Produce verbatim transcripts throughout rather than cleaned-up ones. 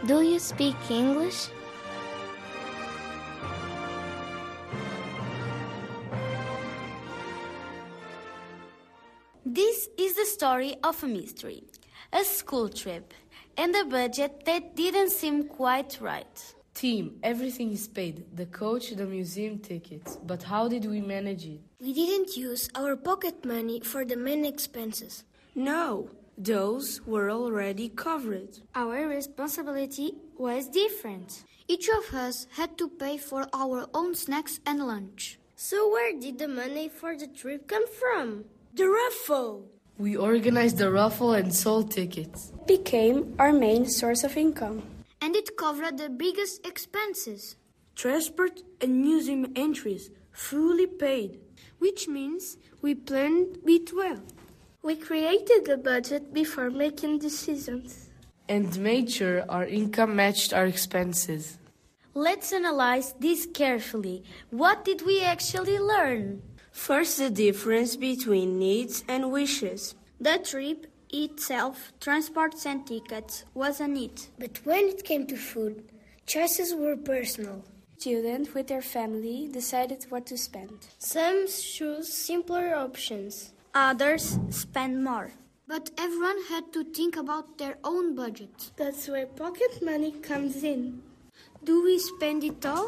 Do you speak English? This is the story of a mystery, a school trip, and a budget that didn't seem quite right. Team, everything is paid. The coach, the museum tickets. But how did we manage it? We didn't use our pocket money for the main expenses. No, those were already covered. Our responsibility was different. Each of us had to pay for our own snacks and lunch. So where did the money for the trip come from? The raffle! We organized the raffle and sold tickets. It became our main source of income. And it covered the biggest expenses. Transport and museum entries, fully paid. Which means we planned it well. We created a budget before making decisions. And made sure our income matched our expenses. Let's analyze this carefully. What did we actually learn? First, the difference between needs and wishes. The trip itself, transports and tickets, was a need. But when it came to food, choices were personal. Students with their family decided what to spend. Some chose simpler options. Others spent more. But everyone had to think about their own budget. That's where pocket money comes in. Do we spend it all?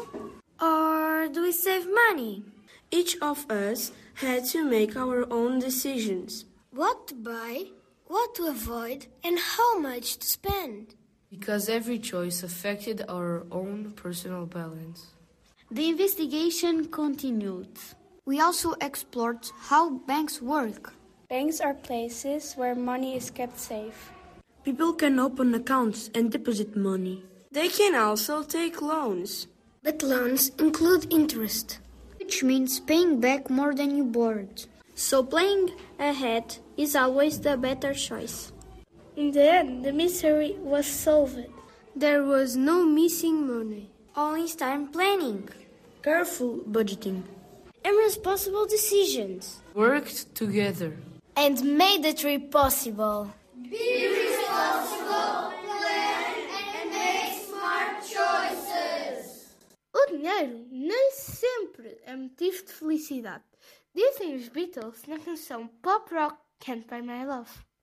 Or do we save money? Each of us had to make our own decisions. What to buy, what to avoid, and how much to spend. Because every choice affected our own personal balance. The investigation continued. We also explored how banks work. Banks are places where money is kept safe. People can open accounts and deposit money. They can also take loans. But loans include interest, which means paying back more than you borrowed. So playing ahead is always the better choice. In the end, the mystery was solved. There was no missing money. Only time planning, careful budgeting, and responsible decisions. Worked together. And made the trip possible. Be responsible, plan, and make smart choices. O dinheiro nem sempre é motivo de felicidade. Dizem os Beatles na canção Pop Rock Can't Buy My Love.